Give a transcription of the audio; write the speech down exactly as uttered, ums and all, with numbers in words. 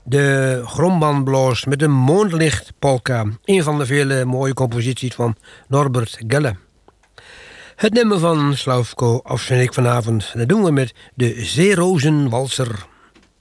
De Grombandblaas met een Moonlicht polka. Een van de vele mooie composities van Norbert Gelle. Het nummer van Slavko afzend ik vanavond. Dat doen we met de Zeerozenwalser.